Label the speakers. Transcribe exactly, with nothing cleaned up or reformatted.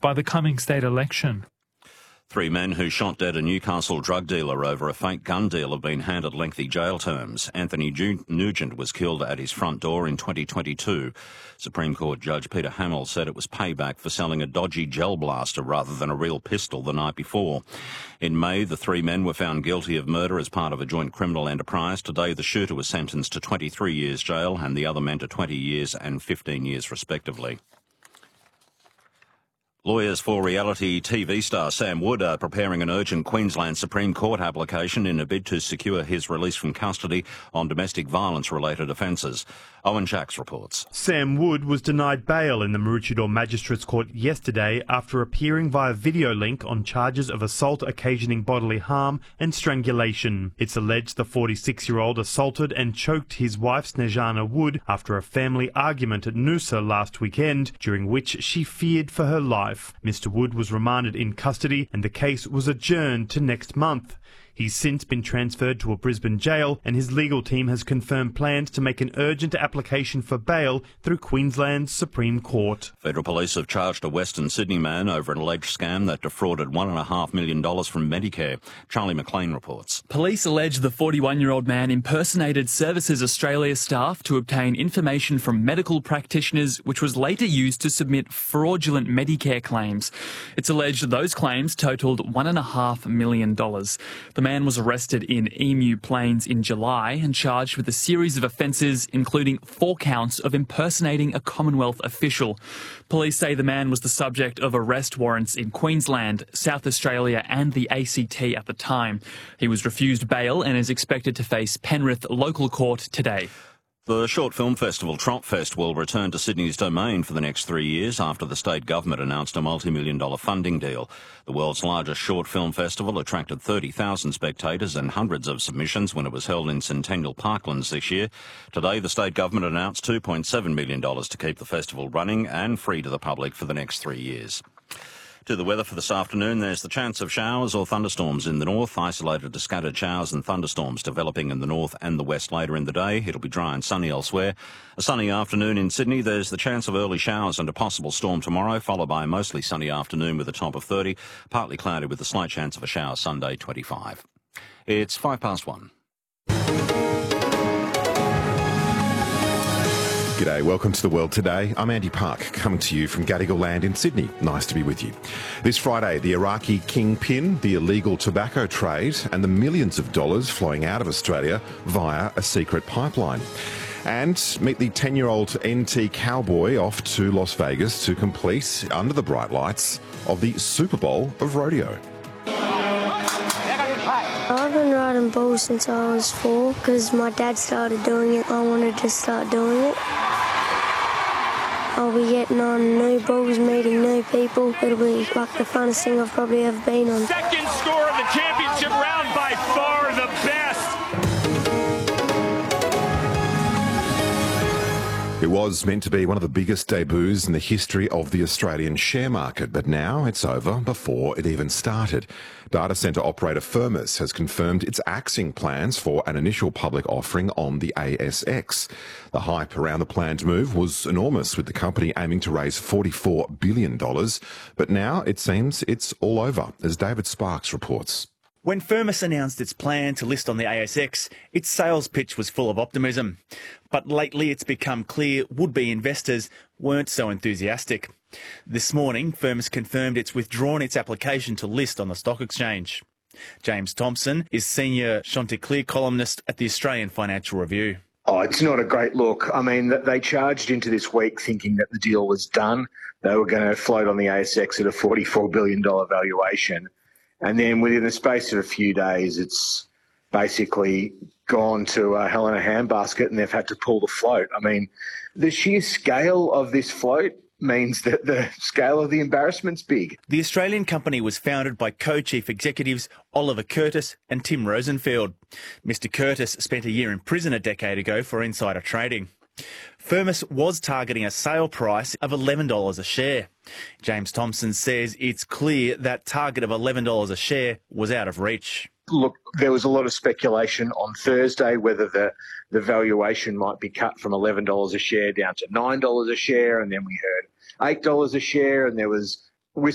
Speaker 1: by the coming state election.
Speaker 2: Three men who shot dead a Newcastle drug dealer over a fake gun deal have been handed lengthy jail terms. Anthony Nugent was killed at his front door in twenty twenty-two. Supreme Court Judge Peter Hamill said it was payback for selling a dodgy gel blaster rather than a real pistol the night before. In May, the three men were found guilty of murder as part of a joint criminal enterprise. Today, the shooter was sentenced to twenty-three years jail and the other men to twenty years and fifteen years respectively. Lawyers for reality T V star Sam Wood are preparing an urgent Queensland Supreme Court application in a bid to secure his release from custody on domestic violence-related offences. Owen Shacks reports.
Speaker 3: Sam Wood was denied bail in the Maroochydore Magistrates Court yesterday after appearing via video link on charges of assault occasioning bodily harm and strangulation. It's alleged the forty-six-year-old assaulted and choked his wife Snejana Wood after a family argument at Noosa last weekend, during which she feared for her life. Mister Wood was remanded in custody and the case was adjourned to next month. He's since been transferred to a Brisbane jail and his legal team has confirmed plans to make an urgent application for bail through Queensland's Supreme Court.
Speaker 2: Federal Police have charged a Western Sydney man over an alleged scam that defrauded one point five million dollars from Medicare. Charlie McLean reports.
Speaker 4: Police allege the forty-one-year-old man impersonated Services Australia staff to obtain information from medical practitioners, which was later used to submit fraudulent Medicare claims. It's alleged those claims totalled one point five million dollars. The man was arrested in Emu Plains in July and charged with a series of offences, including four counts of impersonating a Commonwealth official. Police say the man was the subject of arrest warrants in Queensland, South Australia and the A C T at the time. He was refused bail and is expected to face Penrith local court today.
Speaker 2: The Short Film Festival, Tropfest, will return to Sydney's domain for the next three years after the state government announced a multi-million dollar funding deal. The world's largest short film festival attracted thirty thousand spectators and hundreds of submissions when it was held in Centennial Parklands this year. Today, the state government announced two point seven million dollars to keep the festival running and free to the public for the next three years. To the weather for this afternoon, there's the chance of showers or thunderstorms in the north, isolated to scattered showers and thunderstorms developing in the north and the west later in the day. It'll be dry and sunny elsewhere. A sunny afternoon in Sydney. There's the chance of early showers and a possible storm tomorrow, followed by a mostly sunny afternoon with a top of thirty, partly cloudy with a slight chance of a shower Sunday, twenty-five. It's five past one.
Speaker 5: G'day, welcome to The World Today. I'm Andy Park, coming to you from Gadigal Land in Sydney. Nice to be with you. This Friday, the Iraqi kingpin, the illegal tobacco trade, and the millions of dollars flowing out of Australia via a secret pipeline. And meet the ten-year-old N T cowboy off to Las Vegas to complete, under the bright lights, of the Super Bowl of rodeo.
Speaker 6: I've been riding bulls since I was four because my dad started doing it. I wanted to start doing it. I'll be getting on new bulls, meeting new people. It'll be like the funnest thing I've probably ever been on.
Speaker 7: Second score of the championship round, by far the best.
Speaker 5: It was meant to be one of the biggest debuts in the history of the Australian share market, but now it's over before it even started. Data centre operator Firmus has confirmed it's axing plans for an initial public offering on the A S X. The hype around the planned move was enormous, with the company aiming to raise forty-four billion dollars. But now it seems it's all over, as David Sparks reports.
Speaker 8: When Firmus announced its plan to list on the A S X, its sales pitch was full of optimism. But lately it's become clear would-be investors weren't so enthusiastic. This morning, Firmus confirmed it's withdrawn its application to list on the stock exchange. James Thompson is senior Chanticleer columnist at the Australian Financial Review.
Speaker 9: Oh, it's not a great look. I mean, they charged into this week thinking that the deal was done. They were going to float on the A S X at a forty-four billion dollars valuation. And then within the space of a few days, it's basically gone to a hell in a handbasket and they've had to pull the float. I mean, the sheer scale of this float means that the scale of the embarrassment's big.
Speaker 8: The Australian company was founded by co-chief executives Oliver Curtis and Tim Rosenfeld. Mister Curtis spent a year in prison a decade ago for insider trading. Firmus was targeting a sale price of eleven dollars a share. James Thompson says it's clear that target of eleven dollars a share was out of reach.
Speaker 9: Look, there was a lot of speculation on Thursday whether the, the valuation might be cut from eleven dollars a share down to nine dollars a share, and then we heard eight dollars a share, and there was